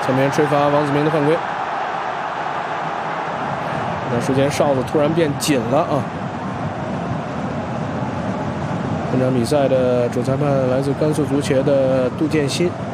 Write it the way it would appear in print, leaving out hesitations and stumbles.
前面吹罚王子明的犯规。这段时间哨子突然变紧了啊！本场比赛的主裁判来自甘肃足协的杜建新。